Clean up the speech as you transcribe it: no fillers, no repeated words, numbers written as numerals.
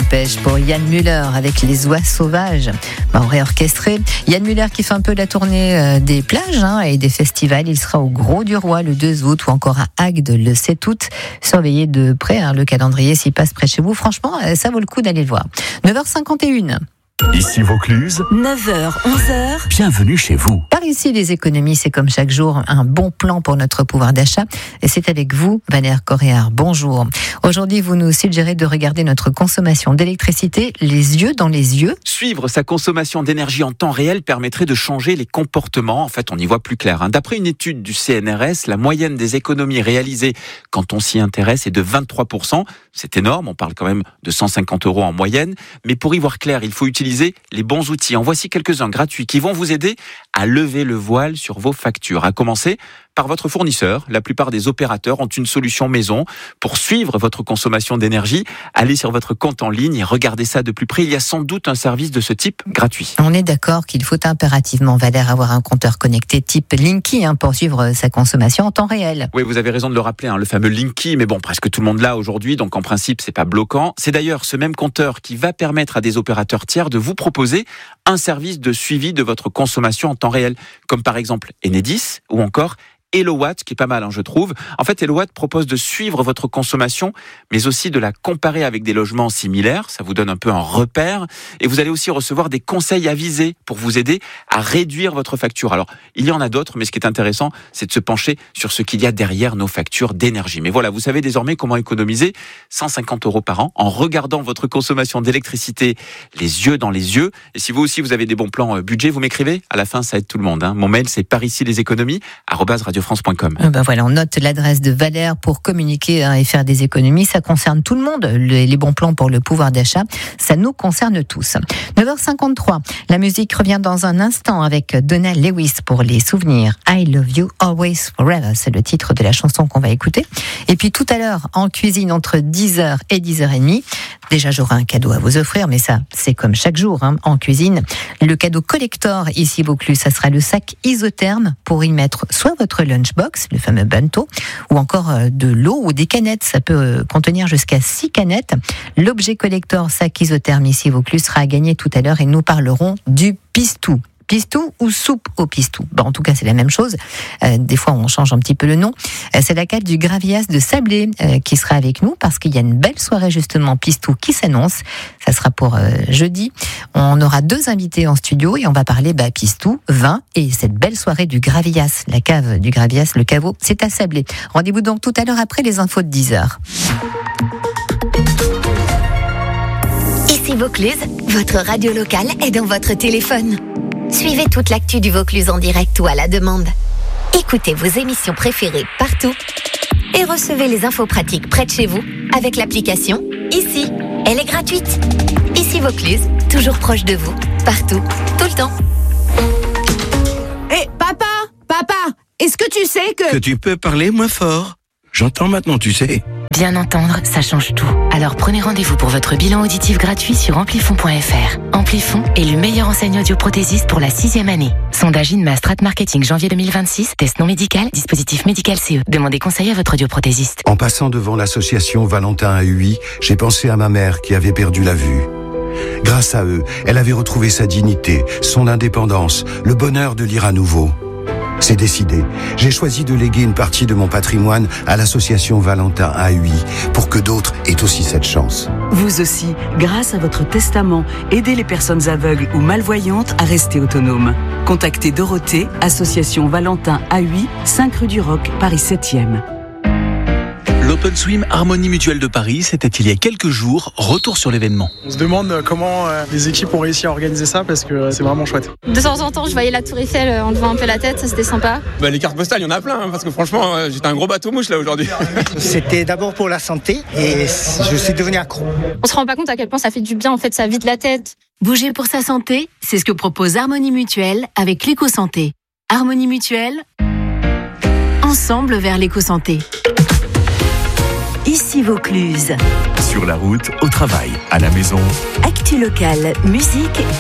pêche pour Yann Müller avec les oies sauvages. Réorchestré. Yann Müller qui fait un peu la tournée des plages et des festivals. Il sera au Gros du Roi le 2 août ou encore à Agde le 7 août. Surveillez de près le calendrier s'il passe près de chez vous. Franchement, ça vaut le coup d'aller le voir. 9h51. Ici Vaucluse, 9h, 11h. Bienvenue chez vous. Par ici, les économies, c'est comme chaque jour un bon plan pour notre pouvoir d'achat. Et c'est avec vous, Valère Coréard. Bonjour. Aujourd'hui, vous nous suggérez de regarder notre consommation d'électricité les yeux dans les yeux. Suivre sa consommation d'énergie en temps réel permettrait de changer les comportements. En fait, on y voit plus clair. D'après une étude du CNRS, la moyenne des économies réalisées quand on s'y intéresse est de 23%. C'est énorme, on parle quand même de 150 € en moyenne. Mais pour y voir clair, il faut utiliser les bons outils. En voici quelques-uns gratuits qui vont vous aider à lever le voile sur vos factures. À commencer par votre fournisseur. La plupart des opérateurs ont une solution maison pour suivre votre consommation d'énergie. Allez sur votre compte en ligne et regardez ça de plus près. Il y a sans doute un service de ce type gratuit. On est d'accord qu'il faut impérativement, Valère, avoir un compteur connecté type Linky pour suivre sa consommation en temps réel. Oui, vous avez raison de le rappeler, le fameux Linky. Mais bon, presque tout le monde l'a aujourd'hui, donc en principe, c'est pas bloquant. C'est d'ailleurs ce même compteur qui va permettre à des opérateurs tiers de vous proposer un service de suivi de votre consommation en temps réel, comme par exemple Enedis ou encore HelloWatt, qui est pas mal, je trouve. En fait, HelloWatt propose de suivre votre consommation, mais aussi de la comparer avec des logements similaires. Ça vous donne un peu un repère. Et vous allez aussi recevoir des conseils avisés pour vous aider à réduire votre facture. Alors, il y en a d'autres, mais ce qui est intéressant, c'est de se pencher sur ce qu'il y a derrière nos factures d'énergie. Mais voilà, vous savez désormais comment économiser 150 € par an en regardant votre consommation d'électricité les yeux dans les yeux. Et si vous aussi, vous avez des bons plans budget, vous m'écrivez. À la fin, ça aide tout le monde. Mon mail, c'est paricileséconomies@radiofrance.com. Voilà, on note l'adresse de Valère pour communiquer et faire des économies. Ça concerne tout le monde. Les bons plans pour le pouvoir d'achat, ça nous concerne tous. 9h53. La musique revient dans un instant avec Donna Lewis pour les souvenirs. I Love You Always Forever. C'est le titre de la chanson qu'on va écouter. Et puis tout à l'heure, en cuisine, entre 10h et 10h30, déjà j'aurai un cadeau à vous offrir, mais ça, c'est comme chaque jour en cuisine. Le cadeau collector ici Vaucluse, ça sera le sac isotherme pour y mettre soit votre lunchbox, le fameux bento, ou encore de l'eau ou des canettes. Ça peut contenir jusqu'à 6 canettes. L'objet collector sac isotherme ici Vaucluse sera à gagner tout à l'heure et nous parlerons du pistou. Pistou ou soupe au pistou. En tout cas, c'est la même chose. Des fois, on change un petit peu le nom. C'est la cave du Gravias de Sablé qui sera avec nous parce qu'il y a une belle soirée justement pistou qui s'annonce. Ça sera pour jeudi. On aura 2 invités en studio et on va parler pistou, vin et cette belle soirée du Gravias. La cave du Gravias, le caveau, c'est à Sablé. Rendez-vous donc tout à l'heure après les infos de 10h. Ici Vaucluse, votre radio locale est dans votre téléphone. Suivez toute l'actu du Vaucluse en direct ou à la demande. Écoutez vos émissions préférées partout et recevez les infos pratiques près de chez vous avec l'application Ici. Elle est gratuite. Ici Vaucluse, toujours proche de vous, partout, tout le temps. Hé, papa, est-ce que tu sais que tu peux parler moins fort? J'entends maintenant, tu sais. Bien entendre, ça change tout. Alors prenez rendez-vous pour votre bilan auditif gratuit sur amplifon.fr. Amplifon est le meilleur enseignant audioprothésiste pour la 6e année. Sondage INMA Strat Marketing janvier 2026. Test non médical, dispositif médical CE. Demandez conseil à votre audioprothésiste. En passant devant l'association Valentin à UI, j'ai pensé à ma mère qui avait perdu la vue. Grâce à eux, elle avait retrouvé sa dignité, son indépendance, le bonheur de lire à nouveau. C'est décidé. J'ai choisi de léguer une partie de mon patrimoine à l'association Valentin AUI pour que d'autres aient aussi cette chance. Vous aussi, grâce à votre testament, aidez les personnes aveugles ou malvoyantes à rester autonomes. Contactez Dorothée, association Valentin AUI, 5 rue du Roc, Paris 7e. L'Open Swim Harmonie Mutuelle de Paris, c'était il y a quelques jours. Retour sur l'événement. On se demande comment les équipes ont réussi à organiser ça parce que c'est vraiment chouette. De temps en temps, je voyais la Tour Eiffel en levant un peu la tête, ça c'était sympa. Les cartes postales, il y en a plein parce que franchement, j'étais un gros bateau mouche là aujourd'hui. C'était d'abord pour la santé et je suis devenu accro. On se rend pas compte à quel point ça fait du bien, en fait, ça vide la tête. Bouger pour sa santé, c'est ce que propose Harmonie Mutuelle avec l'éco-santé. Harmonie Mutuelle, ensemble vers l'éco-santé. Ici Vaucluse. Sur la route, au travail, à la maison. Actu locale, musique